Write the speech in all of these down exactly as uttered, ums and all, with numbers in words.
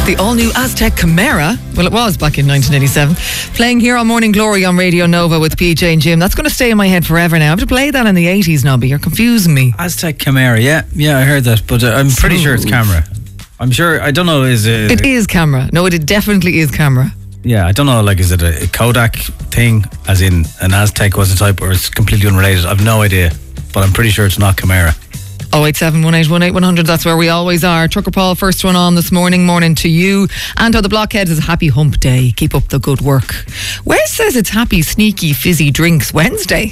The all-new Aztec Chimera, well it was back in nineteen eighty-seven, playing here on Morning Glory on Radio Nova with P J and Jim. That's going to stay in my head forever now. I have to play that in the eighties, Nobby. You're confusing me. Aztec Chimera, yeah, yeah, I heard that, but uh, I'm pretty Smooth. sure it's camera. I'm sure, I don't know, is it... It is camera. No, it definitely is camera. Yeah, I don't know, like, is it a Kodak thing, as in an Aztec was the type, or it's completely unrelated? I've no idea, but I'm pretty sure it's not Chimera. oh eight seven, one eight one eight, one hundred, that's where we always are. Trucker Paul, first one on this morning. Morning to you. Anto the Blockhead is a happy hump day. Keep up the good work. Where says it's happy, sneaky, fizzy drinks Wednesday?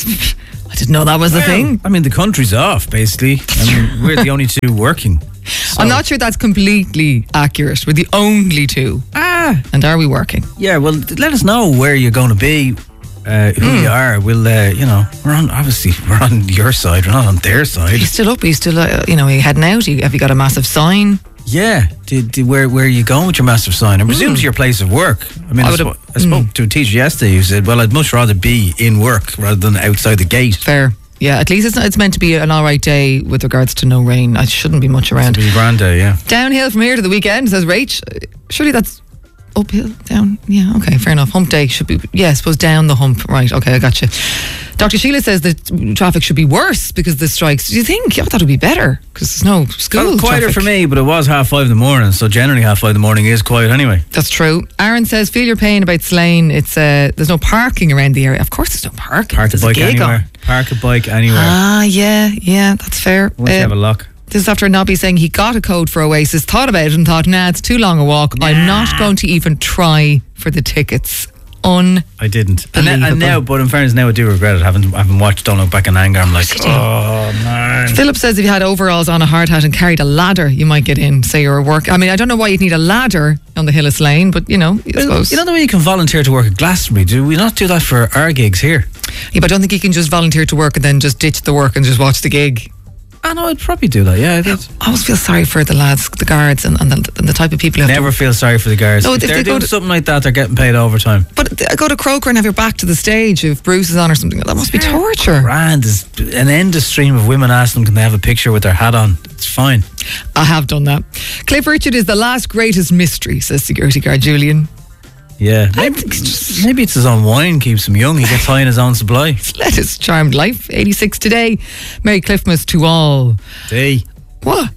I didn't know that was a Well, thing. I mean, the country's off, basically. I mean, we're the only two working. So. I'm not sure that's completely accurate. We're the only two. Ah. And are we working? Yeah, well, let us know where you're going to be, uh, who Mm. you are. We'll, uh, you know, we're on, obviously, we're on your side, we're not on their Are side. you still up? Are you still, uh, you know, are you heading out? You- Have you got a massive sign? Yeah, did, did, where, where are you going with your massive sign? I presume to your place of work. I mean, I I, would've- spo- I spoke to a teacher yesterday who said, well, I'd much rather be in work rather than outside the gate. Fair. Yeah, at least it's, it's meant to be an all right day with regards to no rain. I shouldn't be much around. It'll be a grand day, yeah. Downhill from here to the weekend, says Rach. Surely that's uphill, down. Yeah, okay, fair enough. Hump day should be, yeah, I suppose down the hump. Right, okay, I got you. Doctor Sheila says that traffic should be worse because of the strikes. Do you think? I thought it would be better because there's no school Well, quieter traffic. for me, but it was half five in the morning, so generally half five in the morning is quiet anyway. That's true. Aaron says, feel your pain about Slane. It's uh, there's no parking around the area. Of course there's no parking. Park a There's a bike gig anywhere. on. Park a bike anywhere. Ah, yeah, yeah, that's fair. Once you Uh, have a lock. This is after Nobby saying he got a code for Oasis, thought about it and thought, nah, it's too long a walk. I'm not going to even try for the tickets. Un. I didn't. And, then- and Unbelievable. now, but in fairness, now I do regret it. I haven't, I haven't watched Don't Look Back in Anger. I'm like, oh, man. Philip says if you had overalls on, a hard hat and carried a ladder, you might get in, say you're a work. I mean, I don't know why you'd need a ladder on the Hill of Slane, but you know, I suppose. You know the way you can volunteer to work at Glastonbury? Do we not do that for our gigs here? Yeah, but I don't think you can just volunteer to work and then just ditch the work and just watch the gig. I know, I'd probably do that, yeah. I'd I always feel sorry for the lads, the guards, and, and, the, and the type of people who have never to, feel sorry for the guards. No, if if they're they go doing to- something like that, they're getting paid overtime. But th- go to Croker and have your back to the stage if Bruce is on or something. That must be torture. Grand, there's an endless stream of women asking them, can they have a picture with their hat on? It's fine. I have done that. Cliff Richard is the last greatest mystery, says security guard Julian. Yeah. I Maybe, think it's just maybe it's his own wine keeps him young. He gets high in his own supply. let his charmed life. eighty-six today. Merry Cliffmas to all. Hey, What?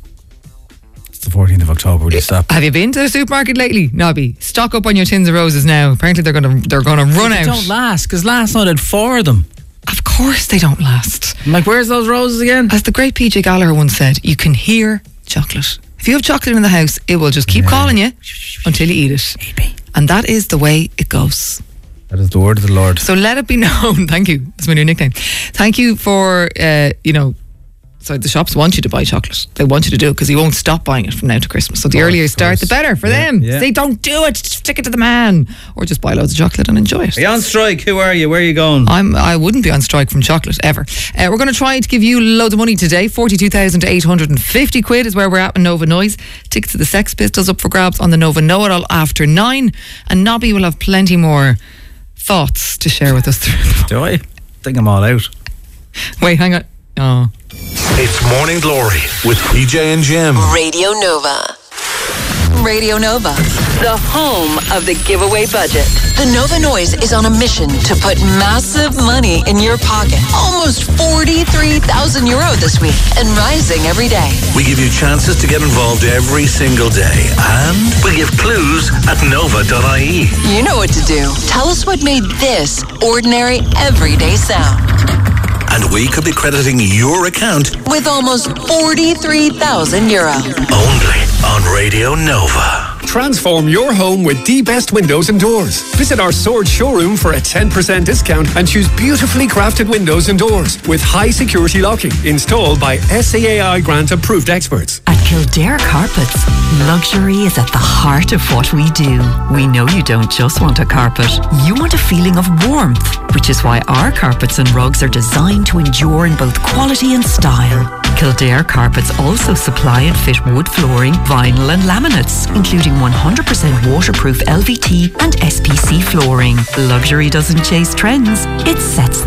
it's the fourteenth of October. Will you stop? Have you been to the supermarket lately, Nobby? Stock up on your tins of roses now. Apparently they're gonna they're gonna run They out. don't last, because last night I had four of them. Of course they don't last. I'm like, where's those roses again? As the great P J Gallagher once said, you can hear chocolate. If you have chocolate in the house, it will just keep calling you until you eat it. And that is the way it goes. That is the word of the Lord. So let it be known. Thank you. That's my new nickname. Thank you for, uh, you know, so the shops want you to buy chocolate. They want you to do it because you won't stop buying it from now to Christmas. So the Of earlier you start, course. the better for Yeah, them. yeah. They don't do it. Stick it to the man. Or just buy loads of chocolate and enjoy it. Are you on strike? Who are you? Where are you going? I'm, I wouldn't be on strike from chocolate ever. Uh, we're going to try to give you loads of money today. forty-two thousand eight hundred fifty quid is where we're at with Nova Noise. Tickets to the Sex Pistols up for grabs on the Nova Know-It-All after nine. And Nobby will have plenty more thoughts to share with us through the Do I? think I'm all out. Wait, hang on. Oh. It's Morning Glory with P J and Jim. Radio Nova. Radio Nova, the home of the giveaway budget. The Nova Noise is on a mission to put massive money in your pocket. Almost forty-three thousand euro this week and rising every day. We give you chances to get involved every single day, and we give clues at nova dot I E. You know what to do. Tell us what made this ordinary, everyday sound. And we could be crediting your account With almost forty-three thousand euro. only on Radio Nova. Transform your home with the best windows and doors. Visit our Sword showroom for a ten percent discount and choose beautifully crafted windows and doors with high security locking installed by S A A I grant approved experts. At Kildare Carpets, luxury is at the heart of what we do. We know you don't just want a carpet, you want a feeling of warmth, which is why our carpets and rugs are designed to endure in both quality and style. Kildare Carpets also supply and fit wood flooring, vinyl and laminates, including one hundred percent waterproof L V T and S P C flooring. Luxury doesn't chase trends, it sets them.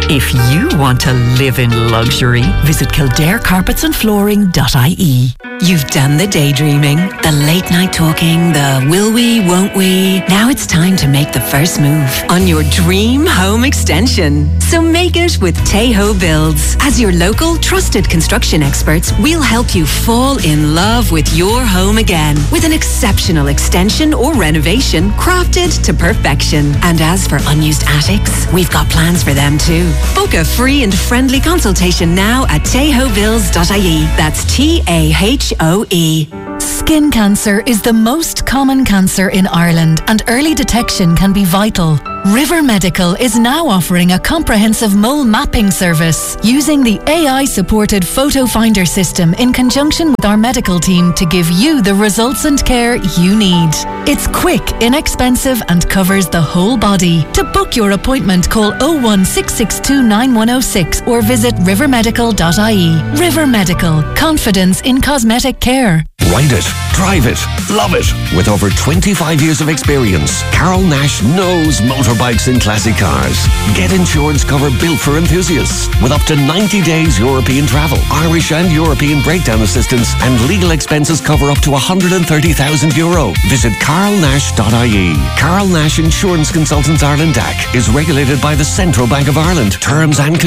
If you want to live in luxury, visit Kildare Carpets and Flooring dot I E. You've done the daydreaming, the late night talking, the will we, won't we. Now it's time to make the first move on your dream home extension. So make it with Tejo Builds. As your local trusted construction experts, we'll help you fall in love with your home again with an exceptional extension or renovation crafted to perfection. And as for unused attics, we've got plans for them too. Book a free and friendly consultation now at Tejo Builds dot I E. That's T A H O E. Skin cancer is the most common cancer in Ireland, and early detection can be vital. River Medical is now offering a comprehensive mole mapping service using the A I-supported photo finder system in conjunction with our medical team to give you the results and care you need. It's quick, inexpensive and covers the whole body. To book your appointment, call oh one six six two nine one oh six or visit river medical dot I E. River Medical. Confidence in cosmetic care. Ride it, drive it, love it. With over twenty-five years of experience, Carol Nash knows motorbikes and classic cars. Get insurance cover built for enthusiasts with up to ninety days European travel, Irish and European breakdown assistance, and legal expenses cover up to one hundred thirty thousand euro. Visit carol nash dot I E. Carol Nash Insurance Consultants Ireland D A C is regulated by the Central Bank of Ireland. Terms and